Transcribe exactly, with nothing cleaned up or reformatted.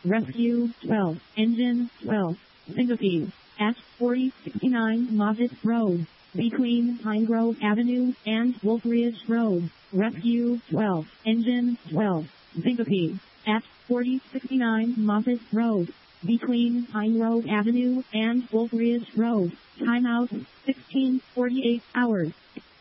Rescue twelve, Engine twelve, Syncope, at forty sixty-nine Moffitt Road, between Pine Grove Avenue and Wolf Ridge Road. Rescue twelve, Engine twelve, Syncope, at forty sixty-nine Moffitt Road, between Pine Grove Avenue and Wolf Ridge Road. Timeout sixteen forty-eight hours.